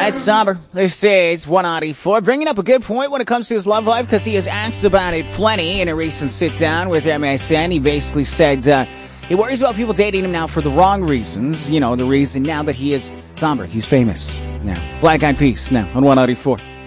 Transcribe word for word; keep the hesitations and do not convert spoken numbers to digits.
That's Somber. This is one ninety-four, bringing up a good point when it comes to his love life because he has asked about it plenty in a recent sit-down with M S N. He basically said uh, he worries about people dating him now for the wrong reasons. You know, the reason now that he is Somber. He's famous now. Black Eyed Peas now on one ninety-four.